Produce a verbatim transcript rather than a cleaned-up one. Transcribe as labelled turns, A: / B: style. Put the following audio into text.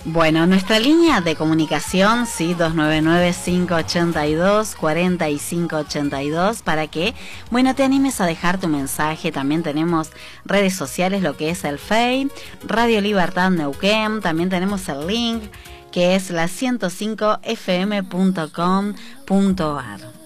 A: Bueno, nuestra línea de comunicación, sí, dos nueve nueve, cinco ocho dos, cuatro cinco ocho dos, para que, bueno, te animes a dejar tu mensaje. También tenemos redes sociales, lo que es el Face, Radio Libertad Neuquén, también tenemos el link, que es la ciento cinco f m punto com punto a r.